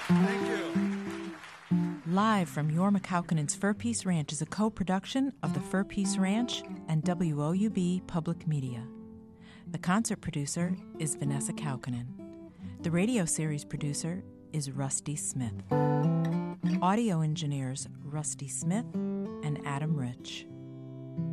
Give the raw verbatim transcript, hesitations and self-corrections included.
Thank you. Live from Jorma Kaukkonen's Fur Peace Ranch is a co-production of the Fur Peace Ranch and W O U B Public Media. The concert producer is Vanessa Kaukkonen. The radio series producer is Rusty Smith. Audio engineers Rusty Smith and Adam Rich.